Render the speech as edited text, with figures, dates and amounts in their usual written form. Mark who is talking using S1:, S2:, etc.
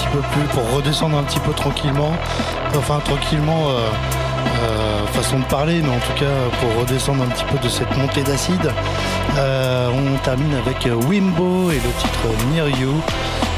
S1: peu plus, pour redescendre un petit peu tranquillement. Enfin tranquillement, façon de parler, mais en tout cas pour redescendre un petit peu de cette montée d'acide. On termine avec Wimbo et le titre Near You.